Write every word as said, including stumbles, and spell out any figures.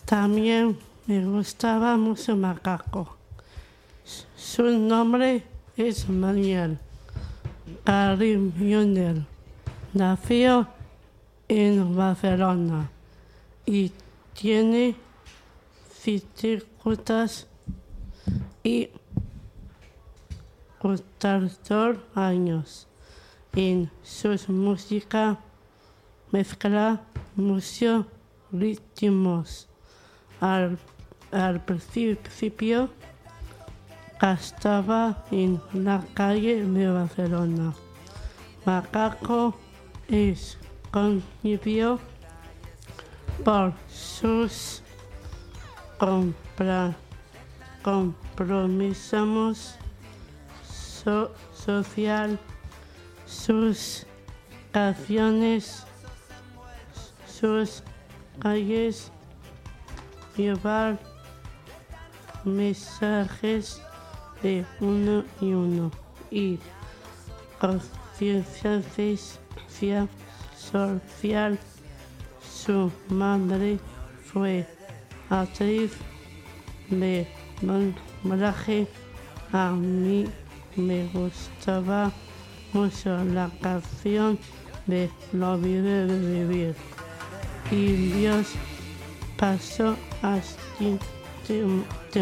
También me gustaba mucho Macaco. Su nombre es Manuel Karim Junior Nació en Barcelona y tiene veinticuatro y cuatro años. En su música mezcla muchos ritmos. Al, al principio estaba en la calle de Barcelona. Macaco es conocido por sus compra, compromisos so, social, sus canciones, sus calles, llevar mensajes de uno y uno y conciencia social. Su madre fue actriz de doblaje. A mí me gustaba mucho la canción de Lo olvidé de vivir. Y Dios pasó así.